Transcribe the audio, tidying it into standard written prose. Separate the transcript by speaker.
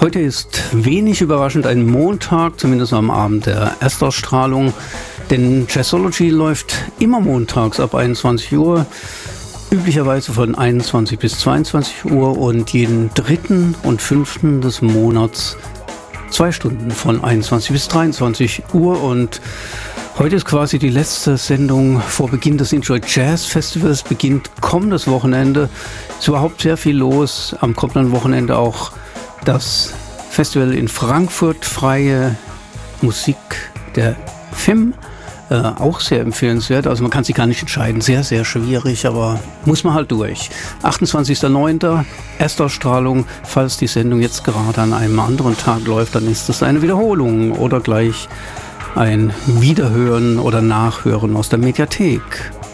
Speaker 1: Heute ist wenig überraschend ein Montag, zumindest am Abend der Erstausstrahlung, denn Jazzology läuft immer montags ab 21 Uhr, üblicherweise von 21 bis 22 Uhr und jeden 3. und 5. des Monats 2 Stunden von 21 bis 23 Uhr. Und heute ist quasi die letzte Sendung vor Beginn des Enjoy Jazz Festivals, beginnt kommendes Wochenende. Ist überhaupt sehr viel los. Am kommenden Wochenende auch das Festival in Frankfurt, freie Musik der FIM, auch sehr empfehlenswert. Also man kann sich gar nicht entscheiden, sehr, sehr schwierig, aber muss man halt durch. 28.09. Erstausstrahlung. Falls die Sendung jetzt gerade an einem anderen Tag läuft, dann ist das eine Wiederholung oder gleich ein Wiederhören oder Nachhören aus der Mediathek.